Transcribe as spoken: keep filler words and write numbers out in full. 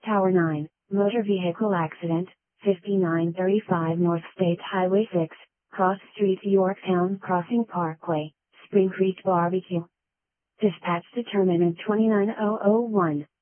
Tower nine, motor vehicle accident, fifty-nine thirty-five North State Highway six, Cross Street Yorktown Crossing Parkway, Spring Creek Barbecue. Dispatch determinant two nine zero zero one.